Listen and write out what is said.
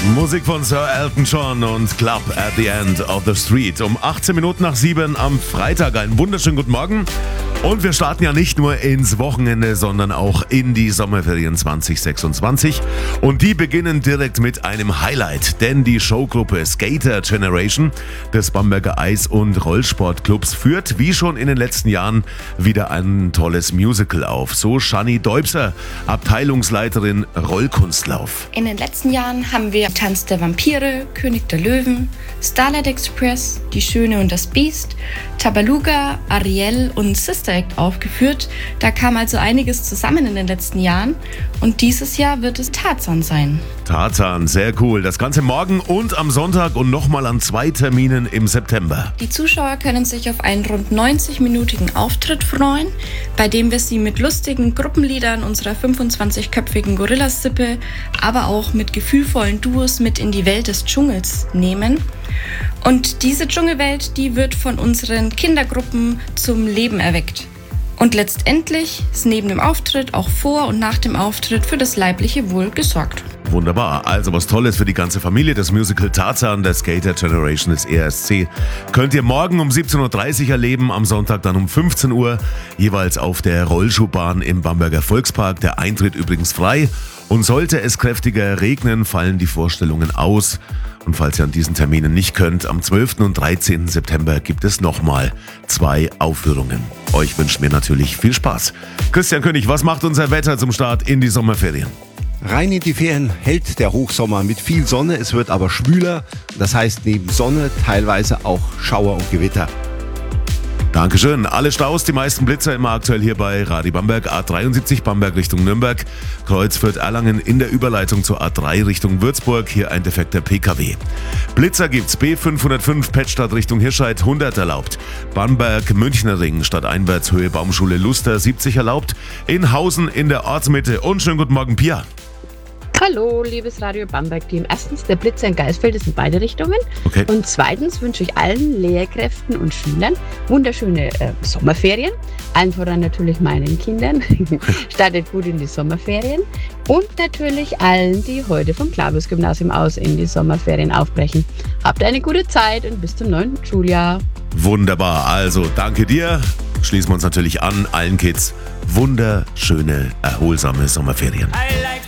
Musik von Sir Elton John und Club at the End of the Street. Um 18 Minuten nach 7 am Freitag. Einen wunderschönen guten Morgen. Und wir starten ja nicht nur ins Wochenende, sondern auch in die Sommerferien 2026. Und die beginnen direkt mit einem Highlight. Denn die Showgruppe Skater Generation des Bamberger Eis- und Rollsportclubs führt, wie schon in den letzten Jahren, wieder ein tolles Musical auf. So Shani Deubser, Abteilungsleiterin Rollkunstlauf. In den letzten Jahren haben wir Tanz der Vampire, König der Löwen, Starlight Express, Die Schöne und das Biest, Tabaluga, Ariel und Sister Act aufgeführt. Da kam also einiges zusammen in den letzten Jahren und dieses Jahr wird es Tarzan sein. Tarzan, sehr cool. Das Ganze morgen und am Sonntag und nochmal an 2 Terminen im September. Die Zuschauer können sich auf einen rund 90-minütigen Auftritt freuen, bei dem wir sie mit lustigen Gruppenliedern unserer 25-köpfigen Gorillas-Sippe, aber auch mit gefühlvollen Duos mit in die Welt des Dschungels nehmen. Und diese Dschungelwelt, die wird von unseren Kindergruppen zum Leben erweckt. Und letztendlich ist neben dem Auftritt auch vor und nach dem Auftritt für das leibliche Wohl gesorgt. Wunderbar, also was Tolles für die ganze Familie. Das Musical Tarzan der Skater Generation des ESC könnt ihr morgen um 17.30 Uhr erleben, am Sonntag dann um 15 Uhr, jeweils auf der Rollschuhbahn im Bamberger Volkspark. Der Eintritt übrigens frei. Und sollte es kräftiger regnen, fallen die Vorstellungen aus. Und falls ihr an diesen Terminen nicht könnt, am 12. und 13. September gibt es nochmal 2 Aufführungen. Euch wünschen wir natürlich viel Spaß. Christian König, was macht unser Wetter zum Start in die Sommerferien? Rein in die Ferien hält der Hochsommer mit viel Sonne, es wird aber schwüler. Das heißt neben Sonne teilweise auch Schauer und Gewitter. Dankeschön. Alle Staus, die meisten Blitzer immer aktuell hier bei Radi Bamberg. A73 Bamberg Richtung Nürnberg. Kreuz Fürth-Erlangen in der Überleitung zur A3 Richtung Würzburg. Hier ein defekter PKW. Blitzer gibt's. B505 Pettstadt Richtung Hirscheid 100 erlaubt. Bamberg Münchner Ring stadteinwärts Höhe Baumschule Luster 70 erlaubt. In Hausen in der Ortsmitte. Und schönen guten Morgen, Pia. Hallo, liebes Radio Bamberg-Team. Erstens, der Blitzer in Geisfeld ist in beide Richtungen. Okay. Und zweitens wünsche ich allen Lehrkräften und Schülern wunderschöne Sommerferien. Allen voran natürlich meinen Kindern. Startet gut in die Sommerferien. Und natürlich allen, die heute vom Clavius-Gymnasium aus in die Sommerferien aufbrechen. Habt eine gute Zeit und bis zum neuen Schuljahr. Wunderbar. Also, danke dir. Schließen wir uns natürlich an. Allen Kids wunderschöne, erholsame Sommerferien.